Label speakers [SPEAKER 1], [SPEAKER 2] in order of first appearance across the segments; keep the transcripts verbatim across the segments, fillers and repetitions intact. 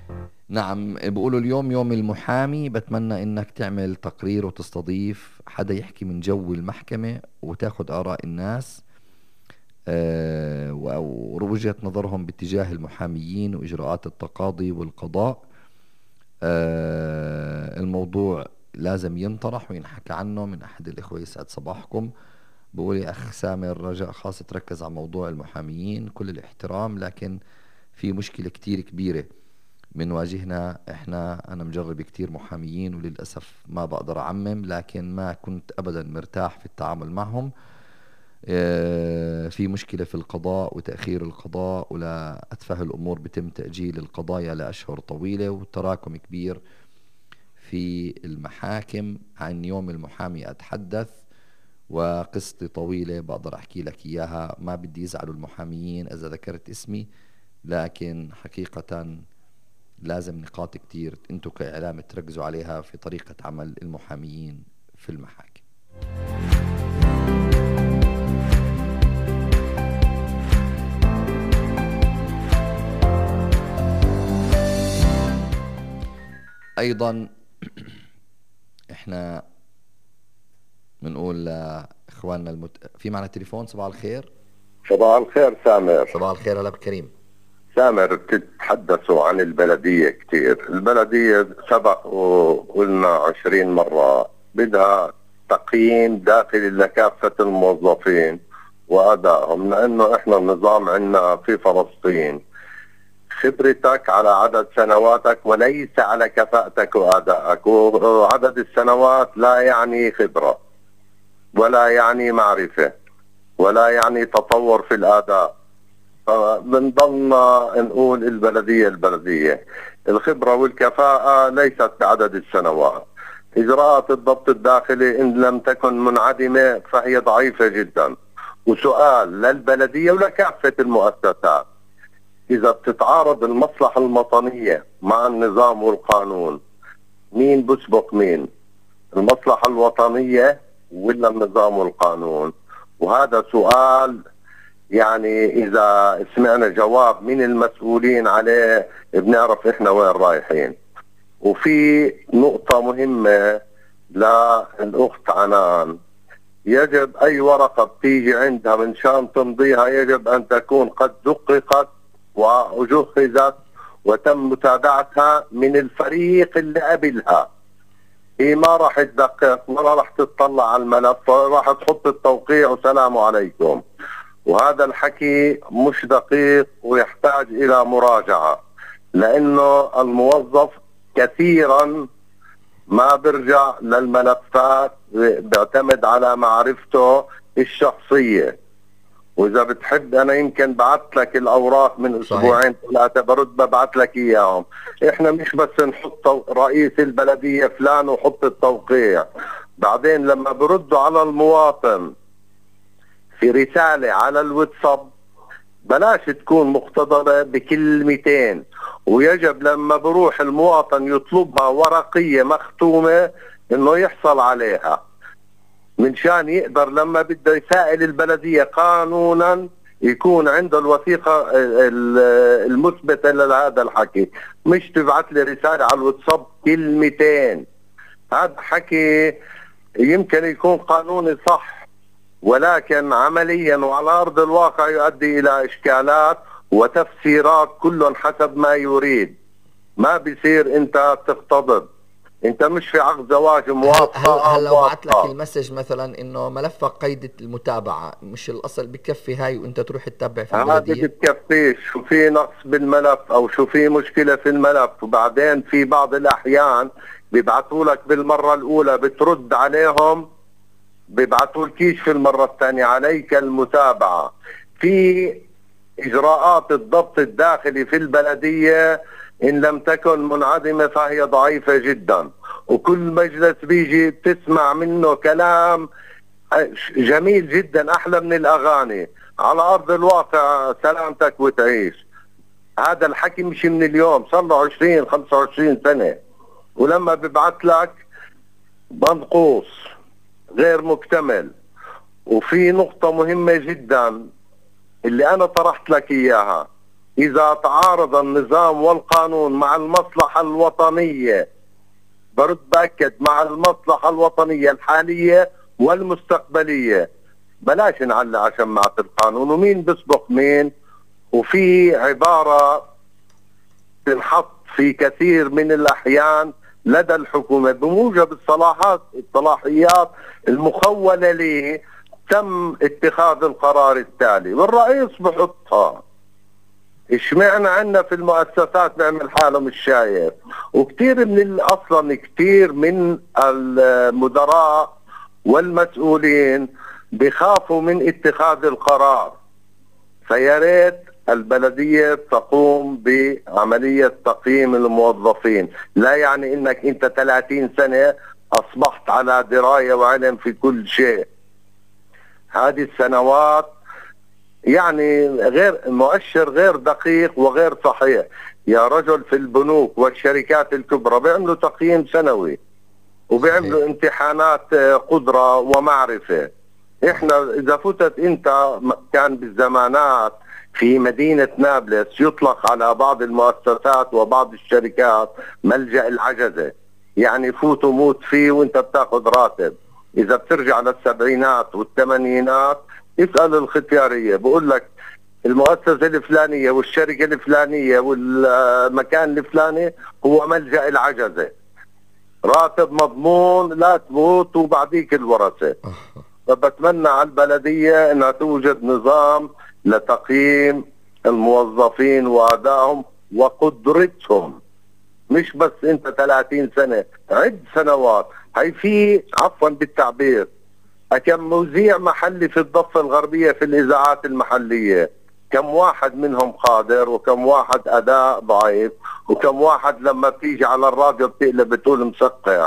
[SPEAKER 1] نعم، بيقولوا اليوم يوم المحامي. بتمنى انك تعمل تقرير وتستضيف حدا يحكي من جو المحكمة وتاخد آراء الناس، آه، و- ووجهة نظرهم باتجاه المحاميين وإجراءات التقاضي والقضاء. آه، الموضوع لازم ينطرح وينحكى عنه من أحد الإخوة. يسعد صباحكم. بقول يا أخ سامر، رجاء خاص تركز على موضوع المحاميين. كل الاحترام، لكن في مشكلة كتير كبيرة بنواجهنا احنا. انا مجرب كتير محاميين وللأسف ما بقدر اعمم، لكن ما كنت ابدا مرتاح في التعامل معهم. اه، في مشكلة في القضاء وتأخير القضاء، ولا أتفه الأمور بتم تأجيل القضايا لأشهر طويلة، وتراكم كبير في المحاكم. عن يوم المحامي أتحدث، وقصتي طويلة بقدر أحكي لك إياها. ما بدي يزعلوا المحاميين إذا ذكرت اسمي، لكن حقيقة لازم نقاط كتير انتو كإعلام تركزوا عليها في طريقة عمل المحاميين في المحاكم. ايضا احنا بنقول لاخواننا المت... في معنا تليفون. صباح الخير.
[SPEAKER 2] صباح الخير سامر.
[SPEAKER 1] صباح الخير. هلا كريم.
[SPEAKER 2] سامر، بتتحدثوا عن البلدية كتير. البلدية سبق وقلنا عشرين مرة بدها تقييم داخلي لكافة الموظفين وأدائهم، لأنه إحنا النظام عندنا في فلسطين خبرتك على عدد سنواتك وليس على كفاءتك وأدائك، وعدد السنوات لا يعني خبرة ولا يعني معرفة ولا يعني تطور في الأداء. بنضلنا نقول البلدية البلدية. الخبرة والكفاءة ليست بعدد السنوات. إجراءات الضبط الداخلي إن لم تكن منعدمة فهي ضعيفة جدا. وسؤال للبلدية ولكافة المؤسسات: إذا بتتعارض المصلحة الوطنية مع النظام والقانون، مين بسبق مين؟ المصلحة الوطنية ولا النظام والقانون؟ وهذا سؤال يعني إذا سمعنا جواب من المسؤولين عليه بنعرف إحنا وين رايحين. وفي نقطة مهمة للأخت عنان: يجب أي ورقة بتيجي عندها من شان تمضيها يجب أن تكون قد دققت وجهزت وتم متابعتها من الفريق اللي قبلها. هي ما راح تدقق ولا راح تطلع على الملف، راح تحط التوقيع وسلام عليكم. وهذا الحكي مش دقيق ويحتاج إلى مراجعة، لأنه الموظف كثيرا ما برجع للملفات، بيعتمد على معرفته الشخصية. وإذا بتحب أنا يمكن بعت لك الأوراق من أسبوعين ثلاثة برد ببعت لك إياهم. إحنا مش بس نحط رئيس البلدية فلان وحط التوقيع، بعدين لما بردوا على المواطن في رسالة على الواتساب بلاش تكون مقتضبة بكلمتين، ويجب لما بروح المواطن يطلبها ورقية مختومة انه يحصل عليها، من شان يقدر لما بده يسائل البلدية قانونا يكون عنده الوثيقة المثبتة لهذا الحكي، مش تبعت لي رسالة على الواتساب كلمتين. هذا حكي يمكن يكون قانوني صح، ولكن عمليا وعلى أرض الواقع يؤدي إلى إشكالات وتفسيرات كل حسب ما يريد. ما بيصير أنت تقتضب، أنت مش في عقد زواج موافقة.
[SPEAKER 1] هل, هل لو بعت لك المسج مثلا إنه ملفك قيد المتابعة، مش الأصل بكفي هاي وأنت تروح تتابع في البلدية؟
[SPEAKER 2] هذه بتكفيش. شو في نقص بالملف أو شو في مشكلة في الملف، وبعدين في بعض الأحيان بيبعثوا لك بالمرة الأولى بترد عليهم بيبعثوا لكيش في المرة الثانية. عليك المتابعة في إجراءات الضبط الداخلي في البلدية، إن لم تكن منعدمة فهي ضعيفة جدا. وكل مجلس بيجي بتسمع منه كلام جميل جدا أحلى من الأغاني. على أرض الواقع سلامتك وتعيش. هذا الحكي مش من اليوم، صار له عشرين خمسة وعشرين سنة. ولما ببعث لك منقوص غير مكتمل. وفي نقطة مهمة جدا اللي أنا طرحت لك إياها: إذا تعارض النظام والقانون مع المصلحة الوطنية، برد بأكد مع المصلحة الوطنية الحالية والمستقبلية، بلاش نعلق على شماعة القانون ومين بيسبق مين. وفي عبارة تنحط في كثير من الأحيان لدى الحكومة بموجب الصلاحات الصلاحيات المخولة له تم اتخاذ القرار التالي، والرئيس بحطها. اشمعنا عنا في المؤسسات نعمل حاله مش شايف، وكثير من اصلا كثير من المدراء والمسؤولين بخافوا من اتخاذ القرار. فيا ريت البلديه تقوم بعمليه تقييم الموظفين، لا يعني انك انت ثلاثين سنه اصبحت على درايه وعلم في كل شيء. هذه السنوات يعني غير مؤشر غير دقيق وغير صحيح. يا رجل في البنوك والشركات الكبرى بيعملوا تقييم سنوي وبيعملوا امتحانات قدرة ومعرفة. احنا اذا فتت انت كان بالزمانات في مدينة نابلس يطلق على بعض المؤسسات وبعض الشركات ملجأ العجزة، يعني فوت وموت فيه وانت بتاخذ راتب. اذا بترجع للسبعينات والثمانينات اسأل الختيارية بقول لك المؤسسة الفلانية والشركة الفلانية والمكان الفلاني هو ملجأ العجزة، راتب مضمون لا تموت وبعديك الورثة. فبتمنى على البلدية انها توجد نظام لتقييم الموظفين وادائهم وقدرتهم، مش بس انت ثلاثين سنة، عد سنوات. هي في عفوا بالتعبير كم مذيع محلي في الضفة الغربية في الإذاعات المحلية، كم واحد منهم قادر وكم واحد أداء ضعيف وكم واحد لما بتيجي على الراديو بتقلب بتقول مسقع.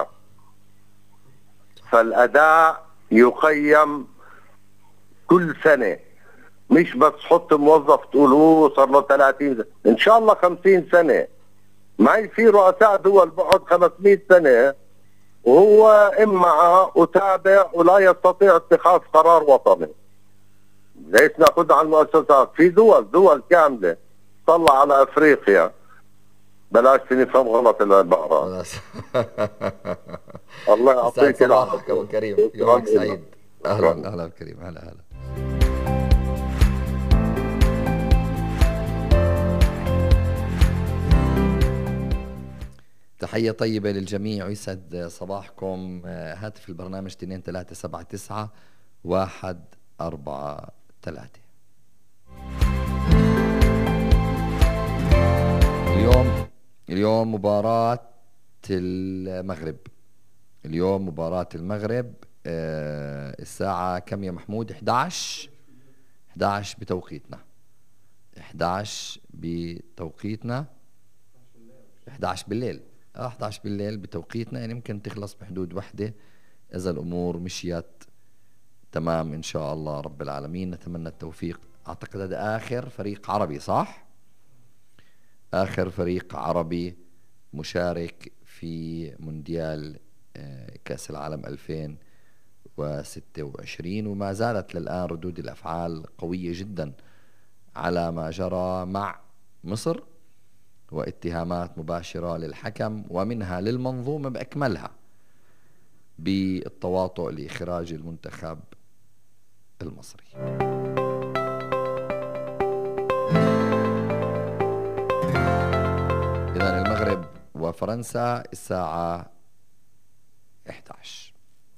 [SPEAKER 2] فالأداء يقيم كل سنة، مش بس حط موظف تقول هو صار له ثلاثين سنة. إن شاء الله خمسين سنة. معي في رؤساء دول بقعد خمسمئة سنة وهو إما أتابع ولا يستطيع اتخاذ قرار وطني. ليش ناخذ على المؤسسات؟ في دول دول كاملة. طلع على أفريقيا، بلاش نفهم غلط العبارة. الله يعطيك
[SPEAKER 1] العافية. أبو كريم يومك سعيد. أهلا أهلا كريم. هلا هلا. تحية طيبة للجميع ويسعد صباحكم. هاتف البرنامج اثنين ثلاثة سبعة تسعة واحد أربعة ثلاثة. اليوم اليوم مباراة المغرب اليوم مباراة المغرب الساعة كم يا محمود؟ إحدى عشر إحدى عشر بتوقيتنا إحدى عشر بتوقيتنا إحدى عشر بالليل اه إحدى عشر بالليل بتوقيتنا، يعني ممكن تخلص بحدود وحدة إذا الأمور مشيت تمام إن شاء الله رب العالمين. نتمنى التوفيق. أعتقد هذا آخر فريق عربي، صح؟ آخر فريق عربي مشارك في مونديال كأس العالم ألفين وستة وعشرين، وما زالت للآن ردود الأفعال قوية جدا على ما جرى مع مصر، واتهامات مباشرة للحكم ومنها للمنظومة بأكملها بالتواطؤ لإخراج المنتخب المصري. إذن المغرب وفرنسا الساعة إحدى عشر.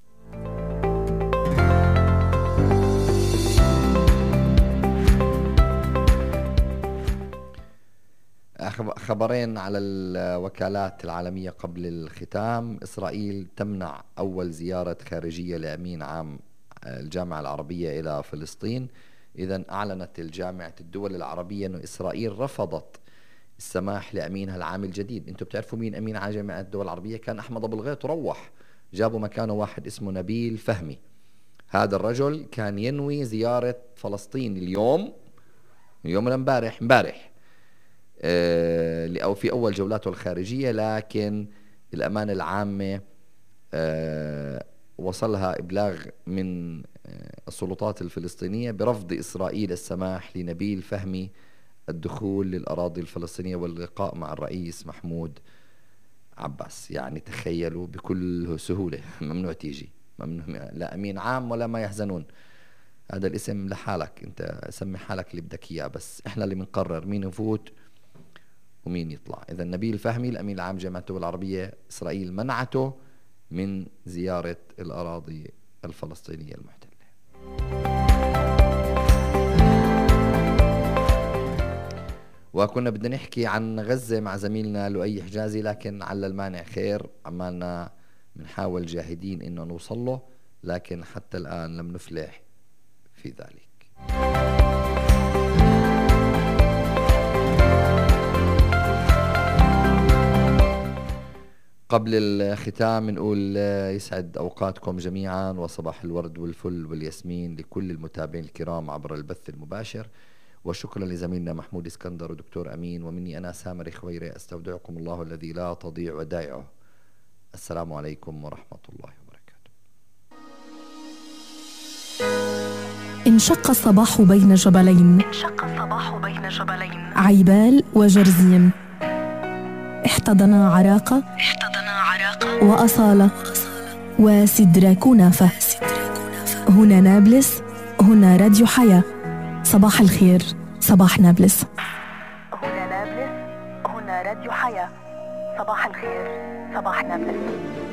[SPEAKER 1] خبرين على الوكالات العالمية قبل الختام. إسرائيل تمنع أول زيارة خارجية لأمين عام الجامعة العربية إلى فلسطين. إذن أعلنت الجامعة الدول العربية أن إسرائيل رفضت السماح لأمينها العام الجديد. أنتم بتعرفوا مين أمين عام جامعة الدول العربية؟ كان أحمد أبو الغيط وروح، جابوا مكانه واحد اسمه نبيل فهمي. هذا الرجل كان ينوي زيارة فلسطين اليوم اليوم امبارح امبارح أو في أول جولاته الخارجية، لكن الأمانة العامة وصلها إبلاغ من السلطات الفلسطينية برفض إسرائيل السماح لنبيل فهمي الدخول للأراضي الفلسطينية واللقاء مع الرئيس محمود عباس. يعني تخيلوا بكل سهولة ممنوع تيجي، ممنوع، لا أمين عام ولا ما يحزنون. هذا الاسم لحالك، انت سمي حالك اللي بدك اياه، بس احنا اللي بنقرر مين يفوت ومين يطلع. اذا نبيل فهمي الامين العام جامعة الدول العربية، اسرائيل منعته من زيارة الاراضي الفلسطينية المحتلة. وكنا بدنا نحكي عن غزة مع زميلنا لؤي حجازي، لكن على المانع خير، عمالنا بنحاول جاهدين انه نوصل له، لكن حتى الان لم نفلح في ذلك. قبل الختام نقول يسعد أوقاتكم جميعا، وصباح الورد والفل والياسمين لكل المتابعين الكرام عبر البث المباشر، وشكرا لزميلنا محمود اسكندر ودكتور أمين، ومني أنا سامر خويري أستودعكم الله الذي لا تضيع ودائعه. السلام عليكم ورحمة الله وبركاته.
[SPEAKER 3] انشق الصباح بين جبلين، انشق الصباح بين جبلين عيبال وجرزيم، احتضنا عراقة، احتضنا عراقة وأصالة وسدرة كنافة. هنا نابلس، هنا راديو حياة. صباح الخير، صباح نابلس. هنا نابلس، هنا راديو حياة. صباح الخير، صباح نابلس.